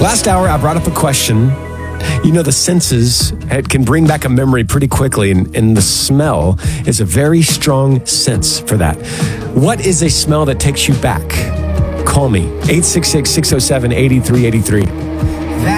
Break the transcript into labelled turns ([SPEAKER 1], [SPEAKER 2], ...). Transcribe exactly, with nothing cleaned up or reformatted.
[SPEAKER 1] Last hour, I brought up a question. You know, the senses it can bring back a memory pretty quickly, and, and the smell is a very strong sense for that. What is a smell that takes you back? Call me, eight six six, six oh seven, eight three eight three.